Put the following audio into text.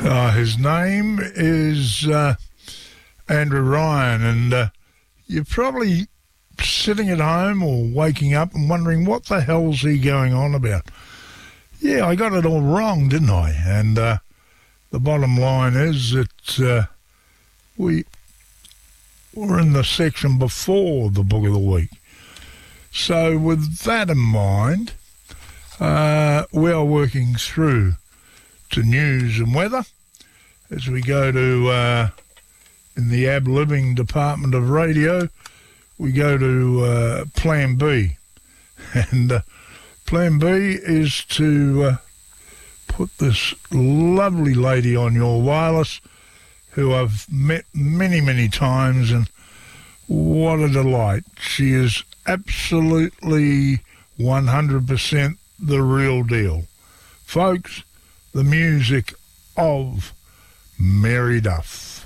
His name is Andrew Ryan, and you're probably sitting at home or waking up and wondering what the hell's he going on about. Yeah, I got it all wrong, didn't I? And the bottom line is that we're in the section before the Book of the Week. So with that in mind, we are working through to news and weather as we go to, in the Ab Living department of radio, we go to Plan B. And Plan B is to put this lovely lady on your wireless who I've met many, many times, and what a delight. She is absolutely 100% the real deal. Folks, the music of Mary Duff.